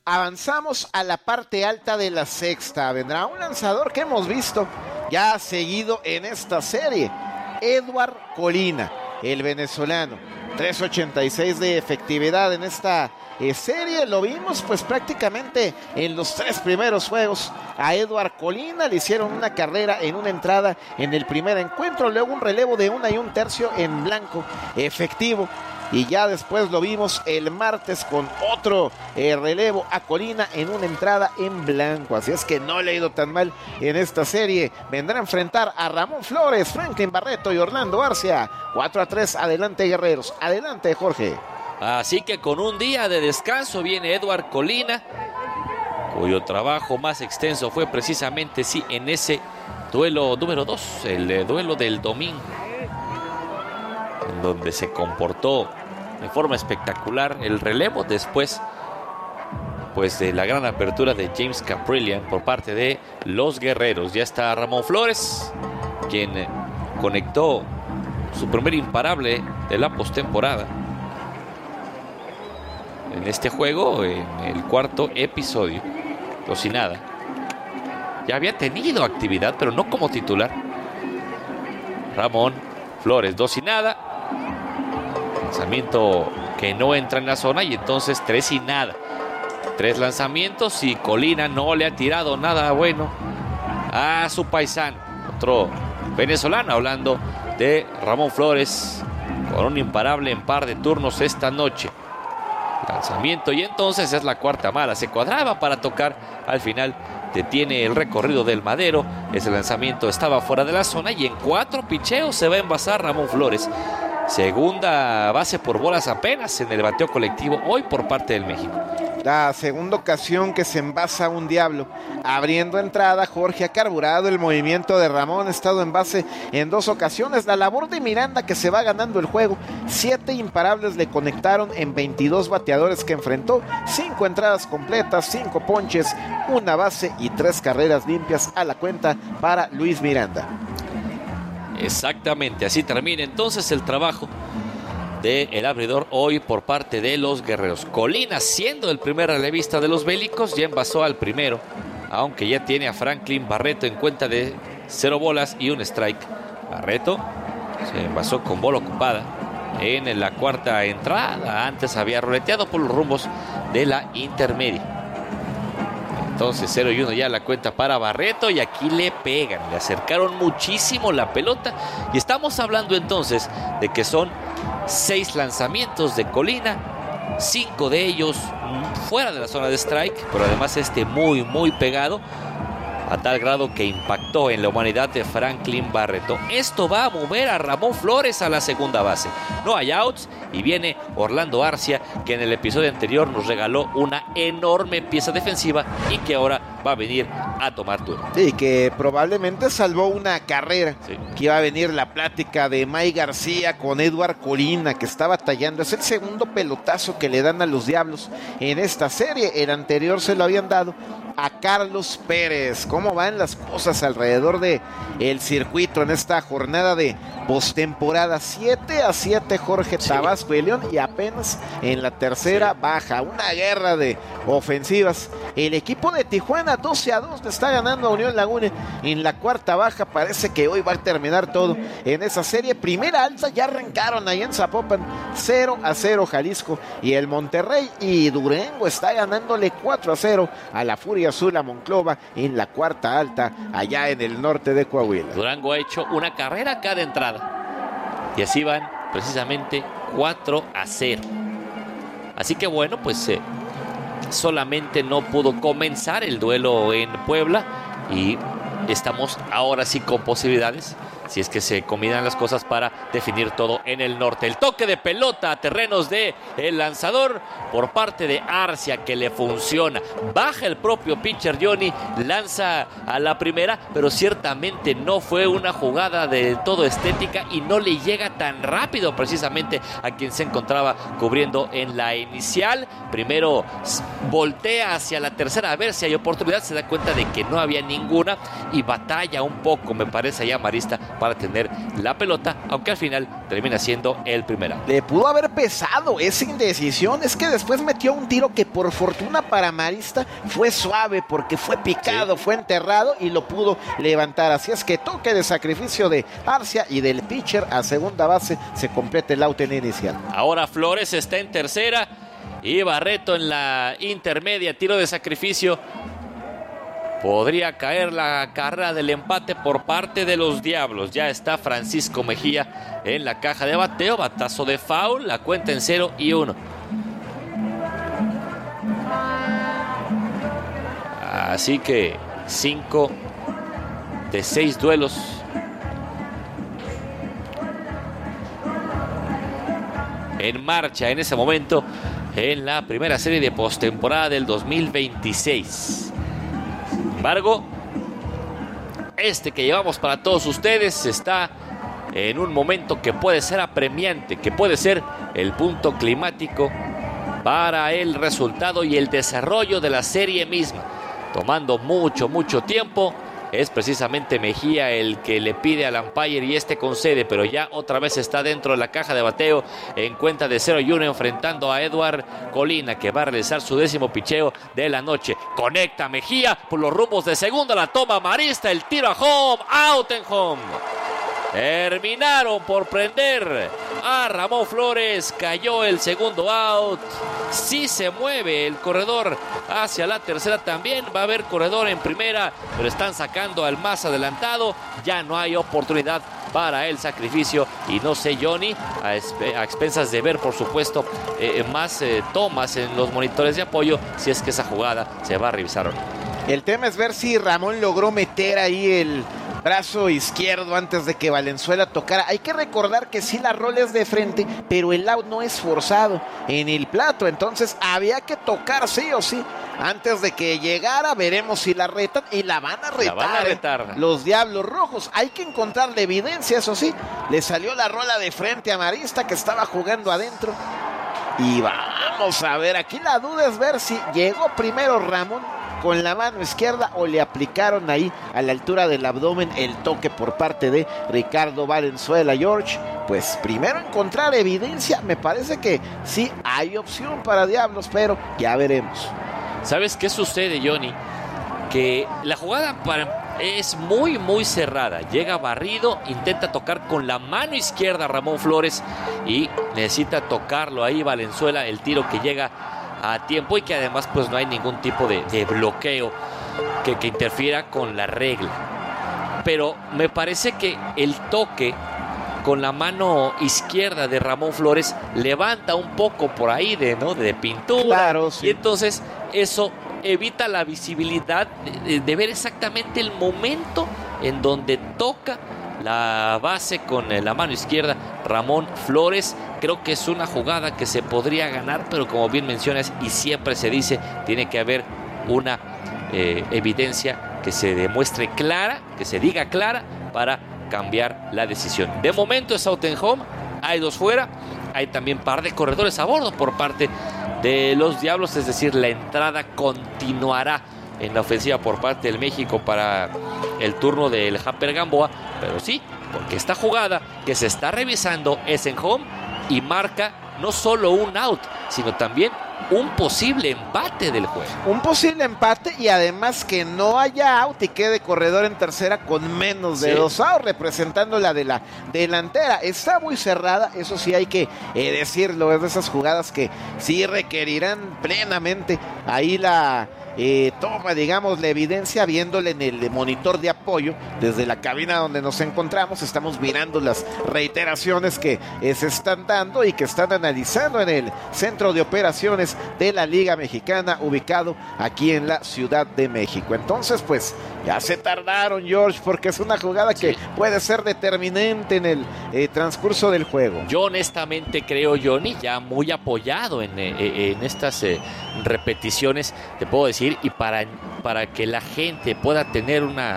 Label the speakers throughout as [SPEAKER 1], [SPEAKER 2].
[SPEAKER 1] Avanzamos a la parte alta de la sexta. Vendrá un lanzador que hemos visto ya seguido en esta serie, Edward Colina, el venezolano. 3.86 de efectividad en esta serie. Lo vimos pues prácticamente en los 3 primeros juegos. A Edward Colina le hicieron una carrera en una entrada en el primer encuentro, luego un relevo de 1 1/3 en blanco efectivo. Y ya después lo vimos el martes con otro relevo a Colina en una entrada en blanco. Así es que no le ha ido tan mal en esta serie. Vendrá a enfrentar a Ramón Flores, Franklin Barreto y Orlando Arcia. 4-3, adelante Guerreros. Adelante Jorge.
[SPEAKER 2] Así que con un día de descanso viene Edward Colina, cuyo trabajo más extenso fue precisamente en ese duelo número 2, el duelo del domingo, en donde se comportó de forma espectacular el relevo después pues de la gran apertura de James Kaprielian por parte de los Guerreros. Ya está Ramón Flores, quien conectó su primer imparable de la postemporada en este juego, en el cuarto episodio. 2-0. Ya había tenido actividad, pero no como titular. Ramón Flores, 2-0. Lanzamiento que no entra en la zona y entonces 3-0. 3 lanzamientos y Colina no le ha tirado nada bueno a su paisano, otro venezolano, hablando de Ramón Flores, con un imparable en par de turnos esta noche. Lanzamiento y entonces es la cuarta mala. Se cuadraba para tocar, al final detiene el recorrido del madero. Ese lanzamiento estaba fuera de la zona y en 4 picheos se va a envasar Ramón Flores. Segunda base por bolas apenas en el bateo colectivo hoy por parte del México.
[SPEAKER 1] La segunda ocasión que se envasa un diablo. Abriendo entrada, Jorge ha carburado el movimiento de Ramón, ha estado en base en 2 ocasiones. La labor de Miranda, que se va ganando el juego. 7 imparables le conectaron en 22 bateadores que enfrentó. 5 entradas completas, 5 ponches, 1 base y 3 carreras limpias a la cuenta para Luis Miranda.
[SPEAKER 2] Exactamente, así termina entonces el trabajo del abridor hoy por parte de los Guerreros. Colina, siendo el primer relevista de los Bélicos, ya envasó al primero, aunque ya tiene a Franklin Barreto en cuenta de 0 bolas y 1 strike. Barreto se envasó con bola ocupada en la cuarta entrada. Antes había roleteado por los rumbos de la intermedia. Entonces 0-1 ya la cuenta para Barreto y aquí le pegan, le acercaron muchísimo la pelota y estamos hablando entonces de que son 6 lanzamientos de Colina, 5 de ellos fuera de la zona de strike, pero además muy pegado, a tal grado que impactó en la humanidad de Franklin Barreto. Esto va a mover a Ramón Flores a la segunda base. No hay outs y viene Orlando Arcia, que en el episodio anterior nos regaló una enorme pieza defensiva y que ahora va a venir a tomar turno.
[SPEAKER 1] Sí, que probablemente salvó una carrera.
[SPEAKER 2] Sí.
[SPEAKER 1] Que iba a venir la plática de May García con Edward Colina, que está batallando. Es el segundo pelotazo que le dan a los Diablos en esta serie. El anterior se lo habían dado a Carlos Pérez. ¿Cómo van las cosas alrededor de el circuito en esta jornada de postemporada? 7-7 Jorge Tabasco y León, y apenas en la tercera baja. Una guerra de ofensivas. El equipo de Tijuana 12-2 le está ganando a Unión Laguna en la cuarta baja. Parece que hoy va a terminar todo en esa serie. Primera alta, ya arrancaron ahí en Zapopan. 0-0 Jalisco, y el Monterrey y Durango está ganándole 4-0 a la Furia Azul a Monclova en la cuarta alta allá en el norte de Coahuila.
[SPEAKER 2] Durango ha hecho una carrera cada entrada y así van precisamente 4-0. Así que bueno, pues solamente no pudo comenzar el duelo en Puebla y estamos ahora sí con posibilidades, si es que se combinan las cosas, para definir todo en el norte. El toque de pelota a terrenos de el lanzador por parte de Arcia, que le funciona. Baja el propio pitcher Johnny, lanza a la primera, pero ciertamente no fue una jugada de todo estética y no le llega tan rápido precisamente a quien se encontraba cubriendo en la inicial. Primero voltea hacia la tercera a ver si hay oportunidad, se da cuenta de que no había ninguna y batalla un poco, me parece, allá Marista, para tener la pelota, aunque al final termina siendo el primer out.
[SPEAKER 1] Le pudo haber pesado esa indecisión, es que después metió un tiro que por fortuna para Marista fue suave porque fue picado, fue enterrado y lo pudo levantar. Así es que toque de sacrificio de Arcia y del pitcher a segunda base, se completa el out en inicial.
[SPEAKER 2] Ahora Flores está en tercera y Barreto en la intermedia, tiro de sacrificio. Podría caer la carrera del empate por parte de los Diablos. Ya está Francisco Mejía en la caja de bateo, batazo de foul, la cuenta en 0-1. Así que 5 de 6 duelos en marcha en ese momento en la primera serie de postemporada del 2026. Sin embargo, este que llevamos para todos ustedes está en un momento que puede ser apremiante, que puede ser el punto climático para el resultado y el desarrollo de la serie misma. Tomando mucho tiempo, es precisamente Mejía el que le pide al umpire y este concede, pero ya otra vez está dentro de la caja de bateo en cuenta de 0-1, enfrentando a Edward Colina, que va a realizar su 10º picheo de la noche. Conecta Mejía por los rumbos de segunda, la toma Marista, el tiro a home, out en home. Terminaron por prender a Ramón Flores, cayó el segundo out. Sí se mueve el corredor hacia la tercera, también va a haber corredor en primera, pero están sacando al más adelantado. Ya no hay oportunidad para el sacrificio y no sé, Johnny, a expensas de ver por supuesto más tomas en los monitores de apoyo, si es que esa jugada se va a revisar o no.
[SPEAKER 1] El tema es ver si Ramón logró meter ahí el brazo izquierdo antes de que Valenzuela tocara. Hay que recordar que sí, la rola es de frente, pero el out no es forzado en el plato, entonces había que tocar sí o sí. Antes de que llegara, veremos si la retan, y la van a retar. Los Diablos Rojos. Hay que encontrarle evidencia, eso sí. Le salió la rola de frente a Marista, que estaba jugando adentro. Y vamos a ver, aquí la duda es ver si llegó primero Ramón con la mano izquierda o le aplicaron ahí a la altura del abdomen el toque por parte de Ricardo Valenzuela. George, pues primero encontrar evidencia. Me parece que sí hay opción para Diablos, pero ya veremos.
[SPEAKER 2] ¿Sabes qué sucede, Johnny? Que la jugada es muy cerrada. Llega barrido, intenta tocar con la mano izquierda Ramón Flores y necesita tocarlo ahí Valenzuela, el tiro que llega a tiempo y que además pues no hay ningún tipo de bloqueo que interfiera con la regla. Pero me parece que el toque con la mano izquierda de Ramón Flores levanta un poco por ahí de pintura.
[SPEAKER 1] Claro, sí.
[SPEAKER 2] Y entonces eso evita la visibilidad de ver exactamente el momento en donde toca la base con la mano izquierda Ramón Flores. Creo que es una jugada que se podría ganar, pero como bien mencionas y siempre se dice, tiene que haber una evidencia que se demuestre clara, que se diga clara para cambiar la decisión. De momento es out en home, hay 2 fuera, hay también par de corredores a bordo por parte de los Diablos, es decir, la entrada continuará en la ofensiva por parte del México para el turno del Hamper Gamboa, pero sí, porque esta jugada que se está revisando es en home y marca no solo un out, sino también un posible empate del juego.
[SPEAKER 1] Un posible empate y además que no haya out y quede corredor en tercera con menos de 2 outs, representando la de la delantera. Está muy cerrada, eso sí hay que decirlo, es de esas jugadas que sí requerirán plenamente ahí la toma, digamos, la evidencia, viéndole en el monitor de apoyo desde la cabina donde nos encontramos. Estamos mirando las reiteraciones que se están dando y que están analizando en el centro de operaciones de la Liga Mexicana, ubicado aquí en la Ciudad de México. Entonces, pues, ya se tardaron, George, porque es una jugada que puede ser determinante en el transcurso del juego.
[SPEAKER 2] Yo honestamente creo, Johnny, ya muy apoyado en estas repeticiones, te puedo decir, y para que la gente pueda tener una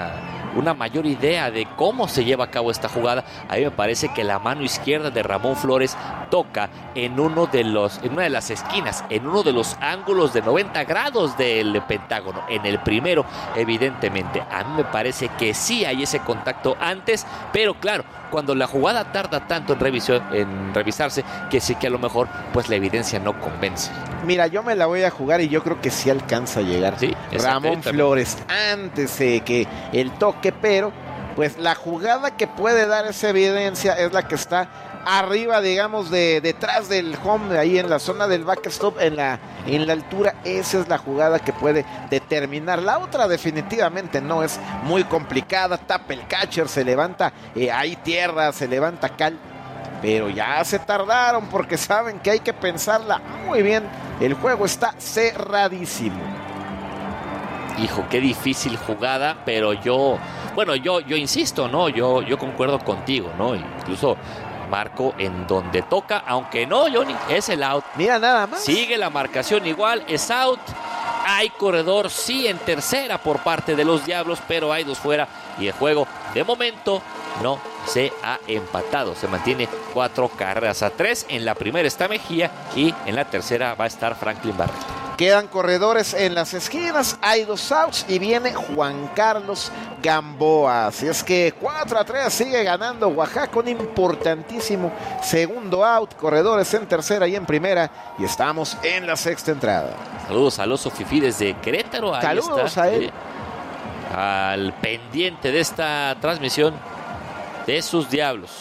[SPEAKER 2] una mayor idea de cómo se lleva a cabo esta jugada. A mí me parece que la mano izquierda de Ramón Flores toca en una de las esquinas, en uno de los ángulos de 90 grados del pentágono. En el primero, evidentemente, a mí me parece que sí hay ese contacto antes, pero claro, cuando la jugada tarda tanto en revisarse, que sí que a lo mejor pues la evidencia no convence.
[SPEAKER 1] Mira, yo me la voy a jugar y yo creo que sí alcanza a llegar.
[SPEAKER 2] Sí,
[SPEAKER 1] Ramón Flores antes de que el toque, pero pues la jugada que puede dar esa evidencia es la que está arriba, digamos, detrás del home, ahí en la zona del backstop, en la altura. Esa es la jugada que puede determinar. La otra definitivamente no, es muy complicada. Tapa el catcher, se levanta ahí tierra, se levanta cal, pero ya se tardaron porque saben que hay que pensarla muy bien. El juego está cerradísimo.
[SPEAKER 2] Hijo, qué difícil jugada, pero yo insisto, ¿no? Yo concuerdo contigo, ¿no? Incluso marco en donde toca, aunque no, Johnny, es el out.
[SPEAKER 1] Mira nada más.
[SPEAKER 2] Sigue la marcación igual, es out. Hay corredor, sí, en tercera por parte de los Diablos, pero hay 2 fuera y el juego, de momento, no se ha empatado. Se mantiene 4 carreras a 3. En la primera está Mejía y en la tercera va a estar Franklin Barreto.
[SPEAKER 1] Quedan corredores en las esquinas, hay 2 outs y viene Juan Carlos Gamboa. Así es que 4-3 sigue ganando Oaxaca, un importantísimo segundo out. Corredores en tercera y en primera y estamos en la sexta entrada.
[SPEAKER 2] Saludos al Oso Fifí desde Querétaro. Ahí
[SPEAKER 1] saludos
[SPEAKER 2] está,
[SPEAKER 1] a él.
[SPEAKER 2] Al pendiente de esta transmisión de sus Diablos.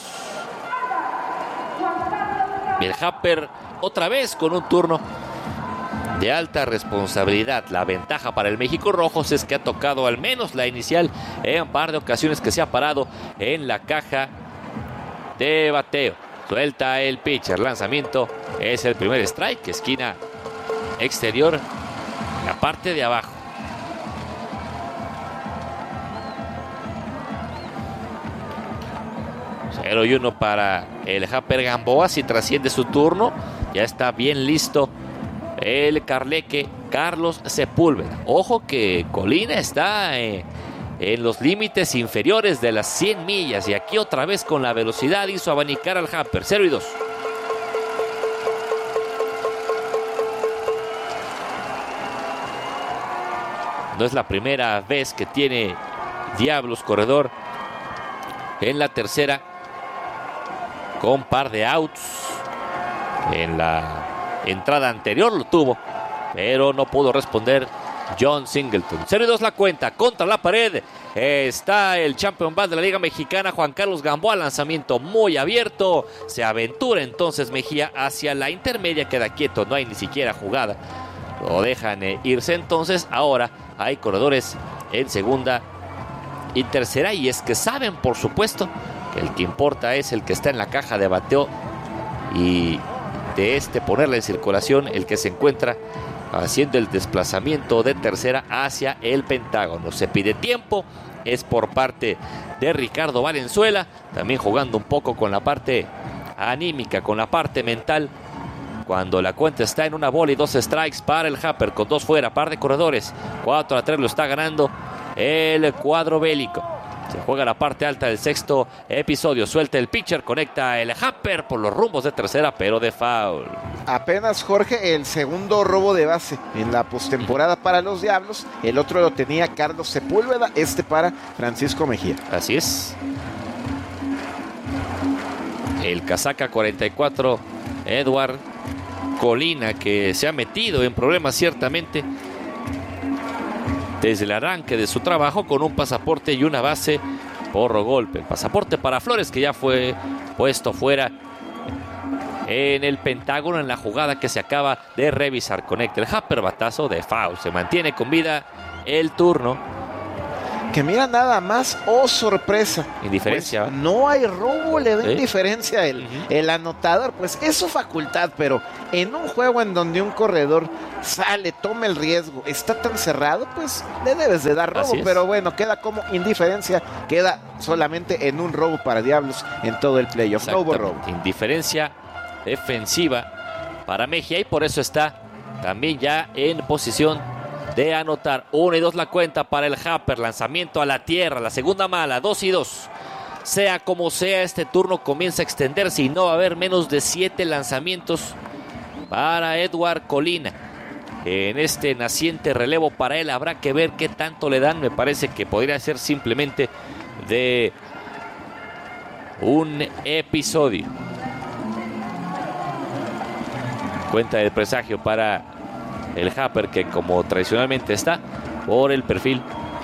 [SPEAKER 2] El Happer otra vez con un turno de alta responsabilidad. La ventaja para el México Rojos es que ha tocado al menos la inicial en un par de ocasiones, que se ha parado en la caja de bateo. Suelta el pitcher, lanzamiento, es el primer strike, esquina exterior, la parte de abajo. Cero y 1 para el Happer Gamboa. Si trasciende su turno, ya está bien listo el carleque Carlos Sepúlveda. Ojo que Colina está en los límites inferiores de las 100 millas. Y aquí otra vez con la velocidad hizo abanicar al Happer. 0 y 2. No es la primera vez que tiene Diablos corredor en la tercera, con par de outs. En la entrada anterior lo tuvo, pero no pudo responder John Singleton. 0 y 2 la cuenta, contra la pared está el champion bat de la Liga Mexicana, Juan Carlos Gamboa. Lanzamiento muy abierto, se aventura entonces Mejía hacia la intermedia, queda quieto, no hay ni siquiera jugada, lo dejan irse. Entonces ahora hay corredores en segunda y tercera, y es que saben, por supuesto, que el que importa es el que está en la caja de bateo, y de ponerla en circulación el que se encuentra haciendo el desplazamiento de tercera hacia el pentágono. Se pide tiempo, es por parte de Ricardo Valenzuela, también jugando un poco con la parte anímica, con la parte mental. Cuando la cuenta está en 1 bola y 2 strikes para el Happer, con 2 fuera, par de corredores, 4-3 lo está ganando el cuadro bélico. Se juega la parte alta del sexto episodio. Suelta el pitcher, conecta el Happer por los rumbos de tercera, pero de foul.
[SPEAKER 1] Apenas, Jorge, el segundo robo de base en la postemporada para los Diablos. El otro lo tenía Carlos Sepúlveda, para Francisco Mejía.
[SPEAKER 2] Así es. El casaca 44, Edward Colina, que se ha metido en problemas ciertamente desde el arranque de su trabajo, con un pasaporte y una base por golpe. El pasaporte para Flores, que ya fue puesto fuera en el pentágono en la jugada que se acaba de revisar. Conecta el Happer, batazo de foul. Se mantiene con vida el turno.
[SPEAKER 1] Que mira nada más, sorpresa.
[SPEAKER 2] Indiferencia.
[SPEAKER 1] Pues no hay robo, le da indiferencia el anotador. Pues es su facultad, pero en un juego en donde un corredor sale, toma el riesgo, está tan cerrado, pues le debes de dar robo. Pero bueno, queda como indiferencia, queda solamente en un robo para Diablos en todo el playoff. No hubo robo.
[SPEAKER 2] Indiferencia defensiva para Mejía, y por eso está también ya en posición de anotar. 1-2 la cuenta para el Happer. Lanzamiento a la tierra, la segunda mala, 2-2. Sea como sea, este turno comienza a extenderse y no va a haber menos de 7 lanzamientos para Edward Colina. En este naciente relevo para él habrá que ver qué tanto le dan. Me parece que podría ser simplemente de un episodio. Cuenta del presagio para el Happer, que como tradicionalmente está por el perfil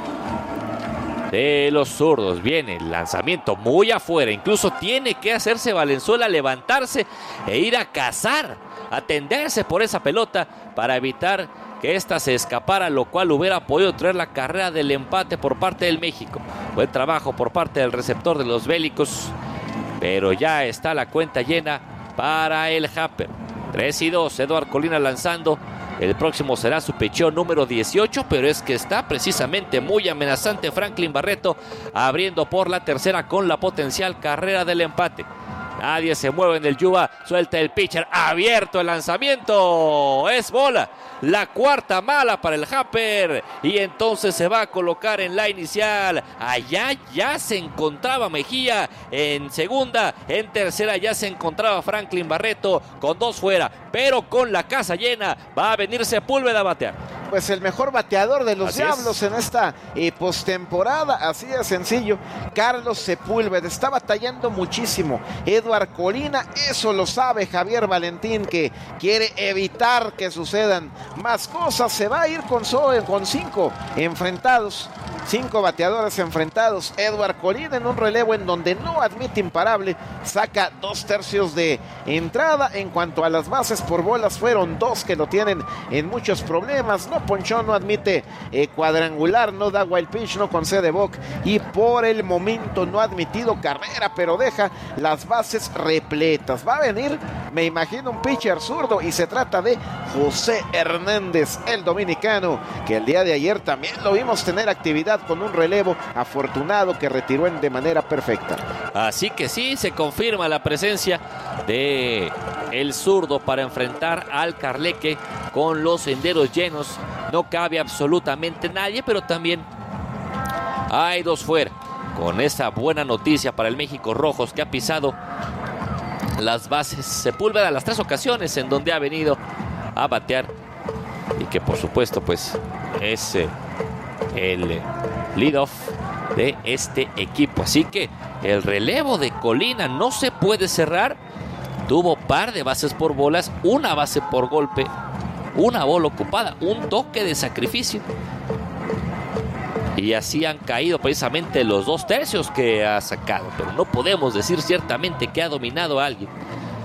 [SPEAKER 2] de los zurdos. Viene el lanzamiento muy afuera. Incluso tiene que hacerse Valenzuela, levantarse e ir a cazar, a tenderse por esa pelota para evitar que ésta se escapara, lo cual hubiera podido traer la carrera del empate por parte del México. Buen trabajo por parte del receptor de los Bélicos, pero ya está la cuenta llena para el Happer. 3-2, Edward Colina lanzando. El próximo será su picheo número 18, pero es que está precisamente muy amenazante Franklin Barreto, abriendo por la tercera con la potencial carrera del empate. Nadie se mueve en el Yuba, suelta el pitcher, abierto el lanzamiento, es bola, la cuarta mala para el Happer, y entonces se va a colocar en la inicial. Allá ya se encontraba Mejía en segunda, en tercera ya se encontraba Franklin Barreto con 2 fuera, pero con la casa llena va a venir Sepúlveda a batear.
[SPEAKER 1] Pues el mejor bateador de los Diablos en esta postemporada, así de sencillo, Carlos Sepúlveda. Está batallando muchísimo Edward Colina, eso lo sabe Javier Valentín, que quiere evitar que sucedan más cosas. Se va a ir con 5 enfrentados, 5 bateadores enfrentados. Edward Colina en un relevo en donde no admite imparable, saca 2/3 de entrada. En cuanto a las bases por bolas, fueron 2 que lo tienen en muchos problemas. No ponchó, no admite cuadrangular, no da wild pitch, no concede walk, y por el momento no ha admitido carrera, pero deja las bases repletas. Va a venir, me imagino, un pitcher zurdo, y se trata de José Hernández, el dominicano, que el día de ayer también lo vimos tener actividad con un relevo afortunado que retiró de manera perfecta.
[SPEAKER 2] Así que sí, se confirma la presencia de el zurdo para enfrentar al Carleque con los senderos llenos. No cabe absolutamente nadie, pero también hay 2 fuera. Con esa buena noticia para el México Rojos, que ha pisado las bases Sepúlveda las 3 ocasiones en donde ha venido a batear, y que por supuesto pues es el lead-off de este equipo. Así que el relevo de Colina no se puede cerrar. Tuvo par de bases por bolas, 1 base por golpe, 1 bola ocupada, un toque de sacrificio. Y así han caído precisamente los 2/3 que ha sacado. Pero no podemos decir ciertamente que ha dominado a alguien.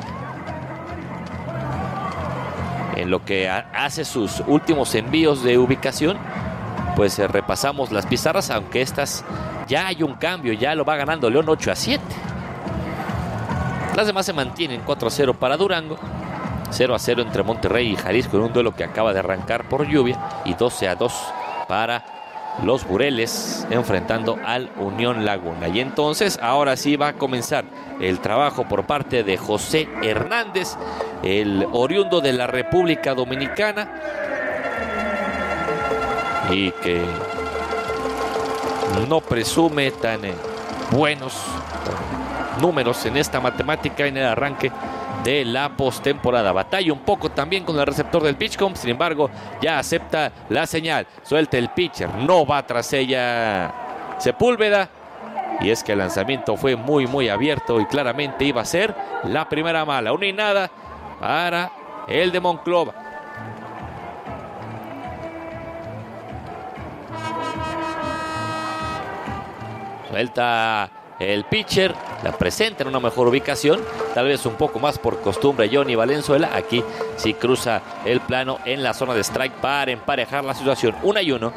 [SPEAKER 2] En lo que hace sus últimos envíos de ubicación, pues repasamos las pizarras, aunque estas ya hay un cambio, ya lo va ganando León 8-7. Las demás se mantienen 4-0 para Durango, 0-0 entre Monterrey y Jalisco en un duelo que acaba de arrancar por lluvia, y 12-2 para los Bureles enfrentando al Unión Laguna. Y entonces ahora sí va a comenzar el trabajo por parte de José Hernández, el oriundo de la República Dominicana, y que no presume tan buenos números en esta matemática en el arranque de la postemporada. Batalla un poco también con el receptor del PitchCom, sin embargo ya acepta la señal, suelta el pitcher, no va tras ella Sepúlveda, y es que el lanzamiento fue muy abierto y claramente iba a ser la primera mala. 1-0 para el de Monclova. Suelta el pitcher, la presenta en una mejor ubicación, tal vez un poco más por costumbre Johnny Valenzuela. Aquí sí cruza el plano en la zona de strike para emparejar la situación. 1-1.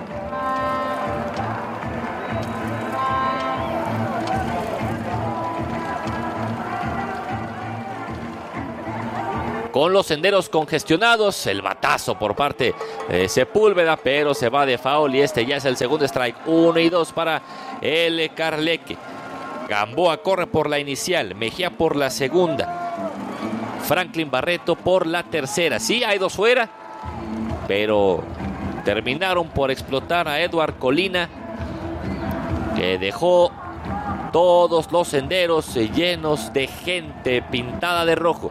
[SPEAKER 2] Con los senderos congestionados, el batazo por parte de Sepúlveda, pero se va de foul, y este ya es el segundo strike. 1-2 para el Carleque. Gamboa corre por la inicial, Mejía por la segunda, Franklin Barreto por la tercera. Sí, hay 2 fuera, pero terminaron por explotar a Edward Colina, que dejó todos los senderos llenos de gente pintada de rojo.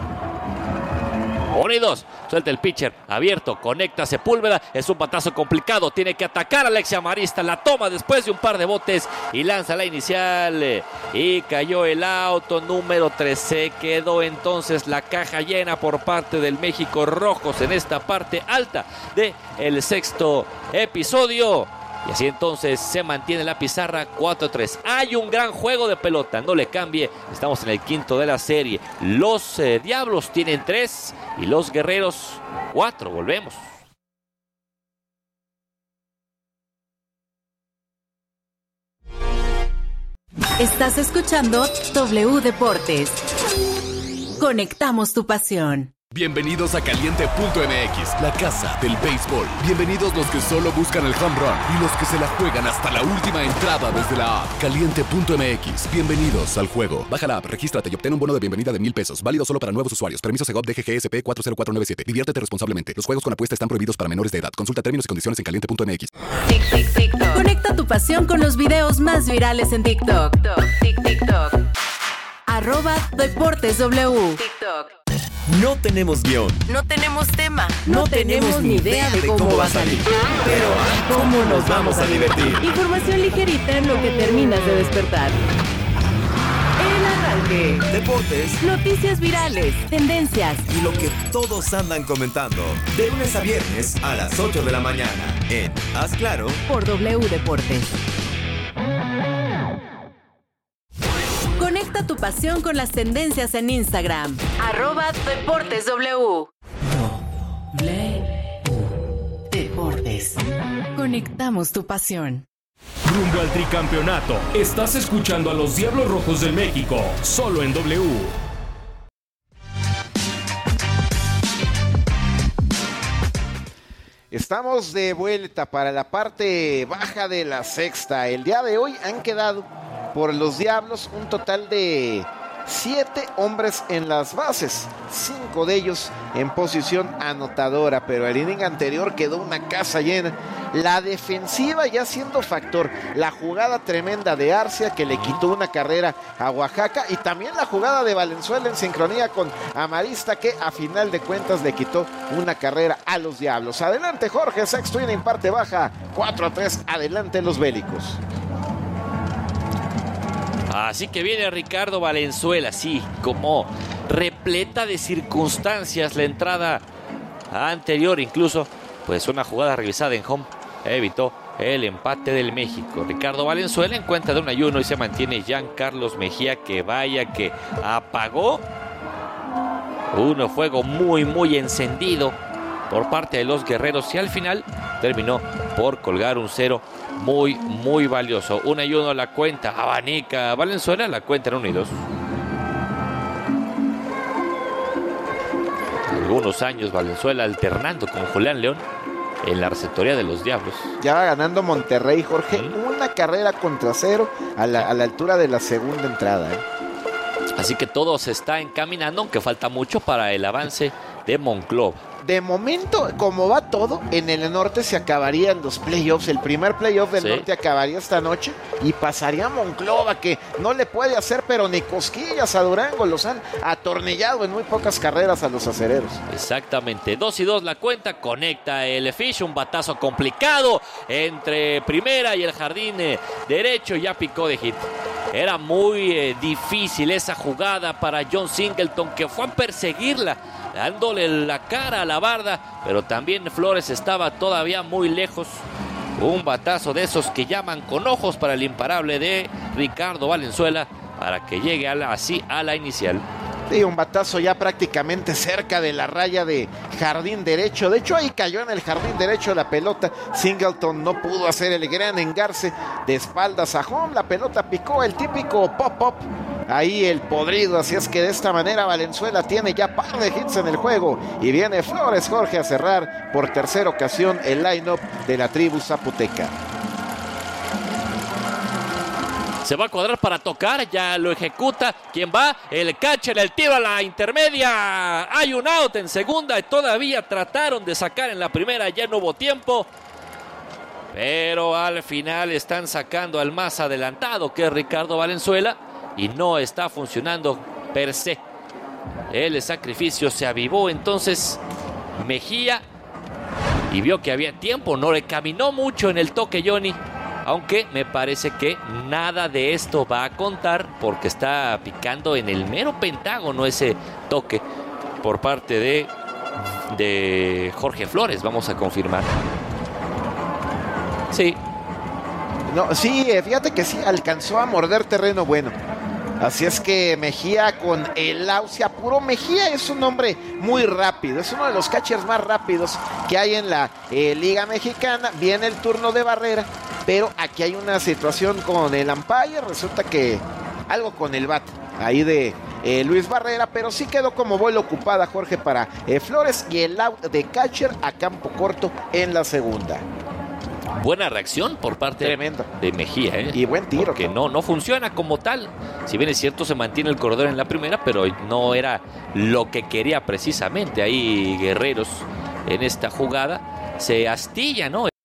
[SPEAKER 2] Unidos, suelta el pitcher, abierto, conecta Sepúlveda, es un batazo complicado, tiene que atacar a Alexia Marista, la toma después de un par de botes y lanza la inicial y cayó el auto número 13, quedó entonces la caja llena por parte del México Rojos en esta parte alta del sexto episodio. Y así entonces se mantiene la pizarra 4-3. Hay un gran juego de pelota, no le cambie. Estamos en el quinto de la serie. Los Diablos tienen 3 y los Guerreros 4. Volvemos.
[SPEAKER 3] Estás escuchando W Deportes. Conectamos tu pasión.
[SPEAKER 4] Bienvenidos a Caliente.mx, la casa del béisbol. Bienvenidos los que solo buscan el home run y los que se la juegan hasta la última entrada desde la app. Caliente.mx, bienvenidos al juego. Baja la app, regístrate y obtén un bono de bienvenida de $1,000. Válido solo para nuevos usuarios. Permiso Segov DGGSP 40497. Diviértete responsablemente. Los juegos con apuesta están prohibidos para menores de edad. Consulta términos y condiciones en Caliente.mx.
[SPEAKER 3] TikTok. Conecta tu pasión con los videos más virales en TikTok. TikTok. @DeportesW. TikTok.
[SPEAKER 5] No tenemos guión.
[SPEAKER 3] No tenemos tema. No tenemos ni idea de cómo va a salir.
[SPEAKER 5] Pero ¿cómo nos vamos a divertir?
[SPEAKER 3] Información ligerita en lo que terminas de despertar. El arranque.
[SPEAKER 5] Deportes
[SPEAKER 3] Noticias virales. Tendencias.
[SPEAKER 5] y lo que todos andan comentando. De lunes a viernes a las 8 de la mañana en Haz Claro.
[SPEAKER 3] Por W Deportes. Conecta tu pasión con las tendencias en Instagram. @DeportesW. Deportes. Conectamos tu pasión.
[SPEAKER 6] Rumbo al tricampeonato. Estás escuchando a los Diablos Rojos del México, solo en W.
[SPEAKER 1] Estamos de vuelta para la parte baja de la sexta. El día de hoy han quedado por los Diablos un total de 7 hombres en las bases, 5 de ellos en posición anotadora, pero el inning anterior quedó una casa llena. La defensiva ya siendo factor, la jugada tremenda de Arcia que le quitó una carrera a Oaxaca y también la jugada de Valenzuela en sincronía con Amarista que a final de cuentas le quitó una carrera a los Diablos. Adelante Jorge, sexto inning, parte baja, 4-3, adelante los Bélicos.
[SPEAKER 2] Así que viene Ricardo Valenzuela, sí, como repleta de circunstancias la entrada anterior, incluso pues una jugada revisada en home evitó el empate del México. Ricardo Valenzuela en cuenta de 1-1 y se mantiene Jean Carlos Mejía, que vaya que apagó un fuego muy encendido por parte de los guerreros y al final terminó por colgar un 0 muy valioso. 1-1 la cuenta, abanica Valenzuela, la cuenta en 1-2. Algunos años Valenzuela alternando con Julián León en la receptoría de los Diablos.
[SPEAKER 1] Ya va ganando Monterrey, Jorge, una carrera contra 0 a la altura de la segunda entrada.
[SPEAKER 2] Así que todo se está encaminando, aunque falta mucho para el avance de Monclova.
[SPEAKER 1] De momento, como va todo, en el norte se acabarían los playoffs. El primer playoff del norte acabaría esta noche y pasaría a Monclova, que no le puede hacer pero ni cosquillas a Durango. Los han atornillado en muy pocas carreras a los acereros.
[SPEAKER 2] Exactamente, 2-2 la cuenta, conecta el Fish, un batazo complicado entre primera y el jardín derecho, ya picó de hit. Era muy difícil esa jugada para John Singleton, que fue a perseguirla, dándole la cara a la barda, pero también Flores estaba todavía muy lejos. Un batazo de esos que llaman con ojos para el imparable de Ricardo Valenzuela para que llegue así a la inicial.
[SPEAKER 1] Sí, un batazo ya prácticamente cerca de la raya de jardín derecho. De hecho, ahí cayó en el jardín derecho la pelota. Singleton no pudo hacer el gran engarce de espaldas a home. La pelota picó, el típico pop-up. Ahí el podrido, así es que de esta manera Valenzuela tiene ya par de hits en el juego. Y viene Flores, Jorge, a cerrar por tercera ocasión el line-up de la tribu zapoteca.
[SPEAKER 2] Se va a cuadrar para tocar, ya lo ejecuta. ¿Quién va? El catcher, el tiro a la intermedia. Hay un out en segunda y todavía trataron de sacar en la primera, ya no hubo tiempo. Pero al final están sacando al más adelantado, que es Ricardo Valenzuela, y no está funcionando per se. El sacrificio se avivó entonces Mejía y vio que había tiempo, no le caminó mucho en el toque Johnny. Aunque me parece que nada de esto va a contar porque está picando en el mero pentágono ese toque por parte de Jorge Flores. Vamos a confirmar. Sí.
[SPEAKER 1] No, sí, fíjate que sí, alcanzó a morder terreno bueno. Así es que Mejía con el out se apuró. Mejía es un hombre muy rápido, es uno de los catchers más rápidos que hay en la Liga Mexicana. Viene el turno de Barrera, pero aquí hay una situación con el umpire. Resulta que algo con el bat ahí de Luis Barrera, pero sí quedó como bola ocupada Jorge para Flores y el out de catcher a campo corto en la segunda.
[SPEAKER 2] Buena reacción por parte de Mejía, ¿eh?
[SPEAKER 1] Y buen tiro.
[SPEAKER 2] Porque no funciona como tal. Si bien es cierto, se mantiene el corredor en la primera, pero no era lo que quería precisamente ahí Guerreros en esta jugada. Se astilla, ¿no?